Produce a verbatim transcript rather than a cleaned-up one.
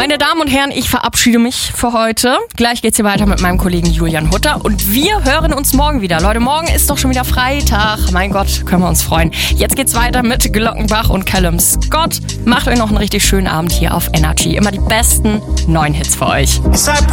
Meine Damen und Herren, ich verabschiede mich für heute. Gleich geht's hier weiter mit meinem Kollegen Julian Hutter und wir hören uns morgen wieder. Leute, morgen ist doch schon wieder Freitag. Mein Gott, können wir uns freuen. Jetzt geht's weiter mit Glockenbach und Callum Scott. Macht euch noch einen richtig schönen Abend hier auf Energy. Immer die besten neuen Hits für euch.